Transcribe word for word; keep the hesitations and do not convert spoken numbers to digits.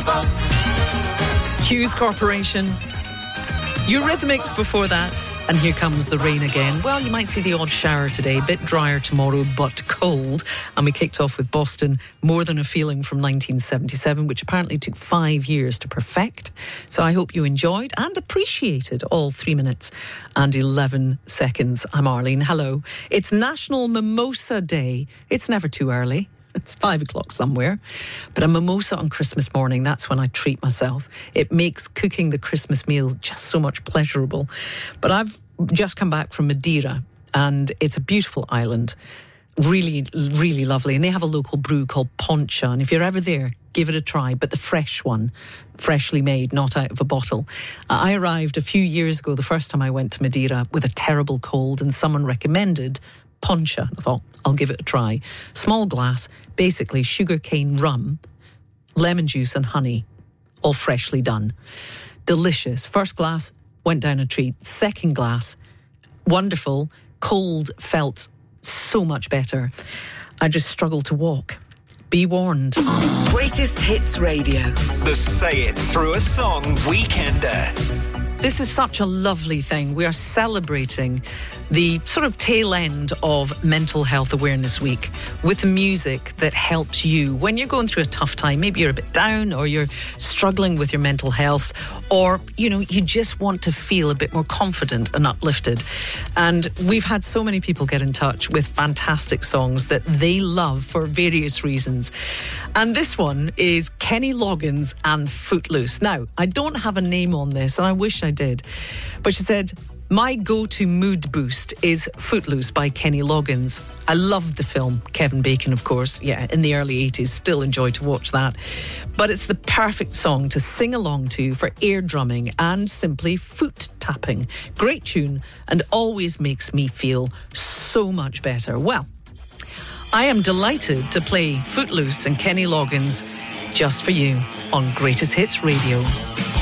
Hughes Corporation. Eurythmics before that. And here comes the rain again. Well, you might see the odd shower today, a bit drier tomorrow, but cold. And we kicked off with Boston, More Than a Feeling from nineteen seventy-seven, which apparently took five years to perfect. So I hope you enjoyed and appreciated all three minutes and eleven seconds. I'm Arlene. Hello. It's National Mimosa Day. It's never too early. It's five o'clock somewhere. But a mimosa on Christmas morning, that's when I treat myself. It makes cooking the Christmas meal just so much pleasurable. But I've just come back from Madeira, and it's a beautiful island. Really, really lovely. And they have a local brew called Poncha. And if you're ever there, give it a try. But the fresh one, freshly made, not out of a bottle. I arrived a few years ago, the first time I went to Madeira, with a terrible cold, and someone recommended Poncha. I thought, I'll give it a try. Small glass, basically sugarcane rum, lemon juice and honey, all freshly done. Delicious. First glass, went down a treat. Second glass, wonderful. Cold felt so much better. I just struggled to walk. Be warned. Greatest Hits Radio. The Say It Through a Song Weekender. This is such a lovely thing. We are celebrating the sort of tail end of Mental Health Awareness Week with music that helps you when you're going through a tough time. Maybe you're a bit down, or you're struggling with your mental health, or, you know, you just want to feel a bit more confident and uplifted. And we've had so many people get in touch with fantastic songs that they love for various reasons. And this one is Kenny Loggins and Footloose. Now, I don't have a name on this, and I wish I did. But she said, my go-to mood boost is Footloose by Kenny Loggins. I love the film. Kevin Bacon, of course. Yeah, in the early eighties. Still enjoy to watch that. But it's the perfect song to sing along to for ear drumming and simply foot tapping. Great tune, and always makes me feel so much better. Well, I am delighted to play Footloose and Kenny Loggins just for you on Greatest Hits Radio.